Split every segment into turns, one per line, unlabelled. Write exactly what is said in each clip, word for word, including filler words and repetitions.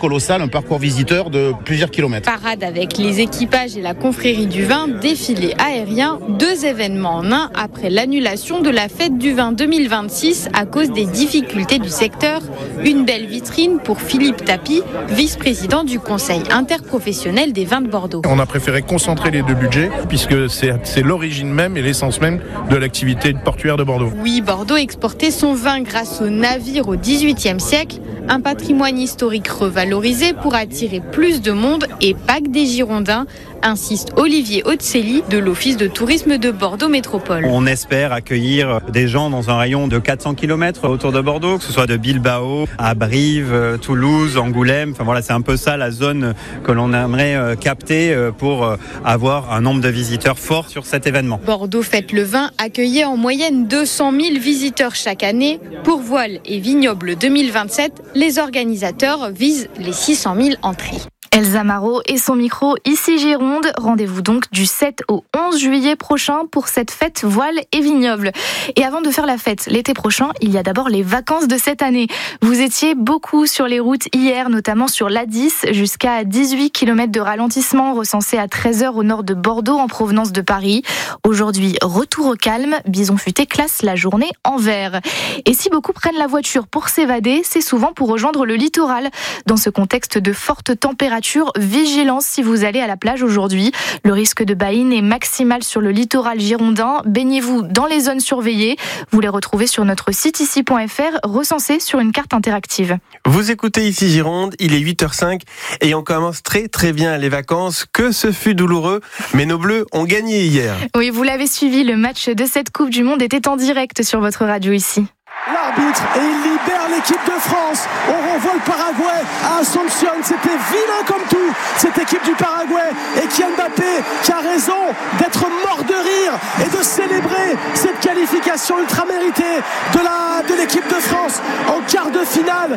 colossal, un parcours visiteur de plusieurs kilomètres.
Parade avec les équipages et la confrérie du vin, défilé aérien, deux événements en un après l'annulation de la fête du vin deux mille vingt-six à cause des difficultés du secteur. Une belle vitrine pour Philippe Tapie, vice-président du Conseil interprofessionnel des vins de Bordeaux.
On a préféré concentrer les deux budgets puisque c'est, c'est l'origine même et l'essence même de l'activité portuaire de Bordeaux.
Oui, Bordeaux exportait son vin grâce aux navires au dix-huitième siècle, un patrimoine historique revalorisé pour attirer plus de monde et pas que des Girondins, insiste Olivier Hauteselli de l'Office de tourisme de Bordeaux Métropole.
On espère accueillir des gens dans un rayon de quatre cents kilomètres autour de Bordeaux, que ce soit de Bilbao à Brive, Toulouse, Angoulême. Enfin voilà, c'est un peu ça la zone que l'on aimerait capter pour avoir un nombre de visiteurs fort sur cet événement.
Bordeaux Fête le Vin accueillait en moyenne deux cent mille visiteurs chaque année. Pour Voile et Vignoble deux mille vingt-sept, les organisateurs visent les six cent mille entrées.
Elsa Marot et son micro ici Gironde. Rendez-vous donc du sept au onze juillet prochain pour cette fête Voile et Vignoble. Et avant de faire la fête l'été prochain, il y a d'abord les vacances de cette année. Vous étiez beaucoup sur les routes hier, notamment sur l'A dix, jusqu'à dix-huit kilomètres de ralentissement recensés à treize heures au nord de Bordeaux en provenance de Paris. Aujourd'hui, retour au calme. Bison Futé classe la journée en vert. Et si beaucoup prennent la voiture pour s'évader, c'est souvent pour rejoindre le littoral. Dans ce contexte de fortes températures, vigilance si vous allez à la plage aujourd'hui. Le risque de baïne est maximal sur le littoral girondin. Baignez-vous dans les zones surveillées. Vous les retrouvez sur notre site ici point f r, recensés sur une carte interactive.
Vous écoutez ici Gironde, il est huit heures cinq et on commence très très bien les vacances. Que ce fut douloureux, mais nos Bleus ont gagné hier.
Oui, vous l'avez suivi, le match de cette Coupe du Monde était en direct sur votre radio ici.
L'arbitre, et il libère l'équipe de France. On renvoie le Paraguay à Asunción. C'était vilain comme tout, cette équipe du Paraguay. Et Kylian Mbappé qui a raison d'être mort de rire et de célébrer cette qualification ultra méritée de, la, de l'équipe de France en quart de finale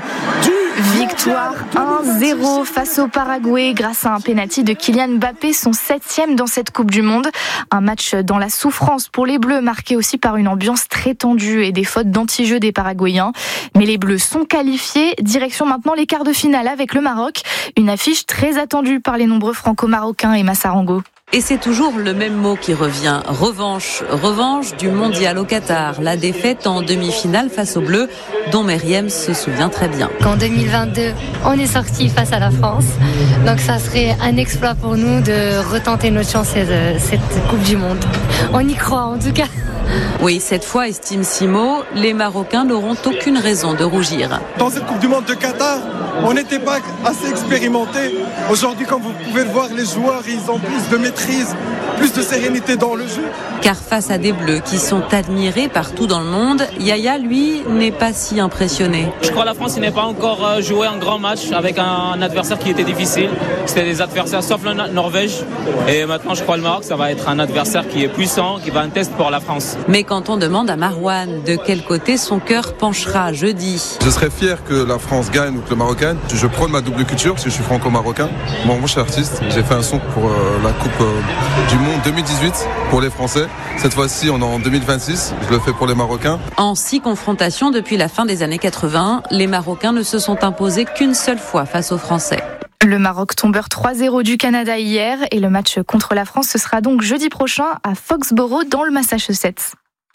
du
Victoire un zéro face au Paraguay grâce à un pénalty de Kylian Mbappé, son septième dans cette Coupe du Monde. Un match dans la souffrance pour les Bleus, marqué aussi par une ambiance très tendue et des fautes d'anti-jeu des Paraguayens. Mais les Bleus sont qualifiés. Direction maintenant les quarts de finale avec le Maroc. Une affiche très attendue par les nombreux franco-marocains et Massarango.
Et c'est toujours le même mot qui revient, revanche. Revanche du mondial au Qatar. La défaite en demi-finale face aux Bleus, dont Meriem se souvient très bien.
En deux mille vingt-deux, on est sorti face à la France. Donc ça serait un exploit pour nous de retenter notre chance cette, cette Coupe du Monde. On y croit en tout cas.
Oui, cette fois, estime Simo, les Marocains n'auront aucune raison de rougir.
Dans cette Coupe du Monde de Qatar, on n'était pas assez expérimentés. Aujourd'hui, comme vous pouvez le voir, les joueurs, ils ont plus de maîtrise, plus de sérénité dans le jeu.
Car face à des Bleus qui sont admirés partout dans le monde, Yaya, lui, n'est pas si impressionné.
Je crois que la France il n'est pas encore joué un grand match avec un adversaire qui était difficile. C'était des adversaires sauf la Norvège. Et maintenant, je crois que le Maroc, ça va être un adversaire qui est puissant, qui va un test pour la France.
Mais quand on demande à Marouane de quel côté son cœur penchera jeudi.
Je serais fier que la France gagne ou que le Maroc gagne. Je prône ma double culture parce que je suis franco-marocain. Bon, moi je suis artiste. J'ai fait un son pour euh, la Coupe euh, du Monde deux mille dix-huit pour les Français. Cette fois-ci, on est en deux mille vingt-six. Je le fais pour les Marocains.
En six confrontations depuis la fin des années quatre-vingts, les Marocains ne se sont imposés qu'une seule fois face aux Français.
Le Maroc tombeur trois zéro du Canada hier et le match contre la France, ce sera donc jeudi prochain à Foxborough dans le Massachusetts.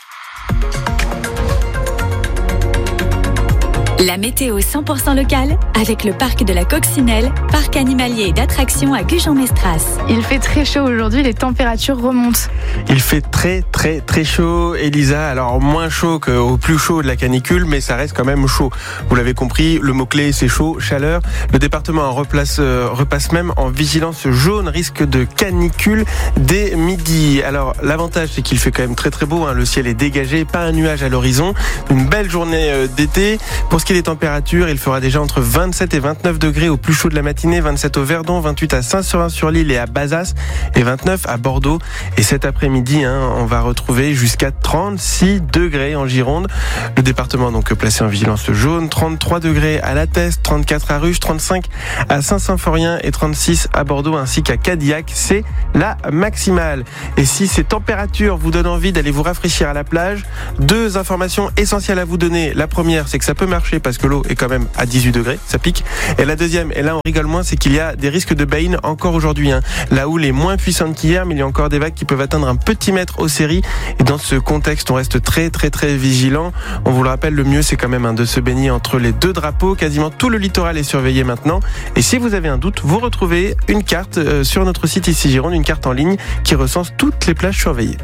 La météo cent pour cent locale avec le parc de la Coccinelle, parc animalier et d'attractions à Gujan-Mestras.
Il fait très chaud aujourd'hui, les températures remontent.
Il fait très très très chaud, Elisa. Alors moins chaud qu'au plus chaud de la canicule, mais ça reste quand même chaud. Vous l'avez compris, le mot-clé c'est chaud, chaleur. Le département replace, euh, repasse même en vigilance jaune, risque de canicule dès midi. Alors l'avantage c'est qu'il fait quand même très très beau, hein. Le ciel est dégagé, pas un nuage à l'horizon. Une belle journée euh, d'été. Pour ce qui est des températures, il fera déjà entre vingt-sept et vingt-neuf degrés au plus chaud de la matinée, vingt-sept au Verdon, vingt-huit à Saint-Seurin-sur-l'Île et à Bazas et vingt-neuf à Bordeaux. Et cet après-midi, hein, on va retrouver jusqu'à trente-six degrés en Gironde. Le département donc placé en vigilance jaune, trente-trois degrés à La Teste, trente-quatre à Ruche, trente-cinq à Saint-Symphorien et trente-six à Bordeaux ainsi qu'à Cadillac. C'est la maximale. Et si ces températures vous donnent envie d'aller vous rafraîchir à la plage, deux informations essentielles à vous donner. La première, c'est que ça peut marcher parce que l'eau est quand même à dix-huit degrés, ça pique. Et la deuxième, et là on rigole moins, c'est qu'il y a des risques de bain encore aujourd'hui. Hein. La houle est moins puissante qu'hier, mais il y a encore des vagues qui peuvent atteindre un petit mètre au série. Et dans ce contexte, on reste très très très vigilant. On vous le rappelle, le mieux c'est quand même hein, de se baigner entre les deux drapeaux. Quasiment tout le littoral est surveillé maintenant. Et si vous avez un doute, vous retrouvez une carte euh, sur notre site Ici Gironde, une carte en ligne qui recense toutes les plages surveillées.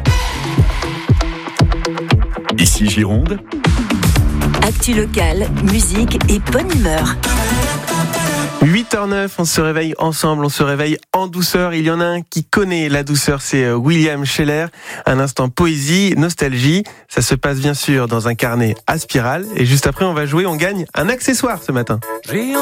Ici Gironde.
Actu locale, musique et bonne humeur.
huit heures neuf, on se réveille ensemble, on se réveille en douceur. Il y en a un qui connaît la douceur, c'est William Scheller. Un instant poésie, nostalgie. Ça se passe bien sûr dans un carnet à spirale. Et juste après, on va jouer, on gagne un accessoire ce matin.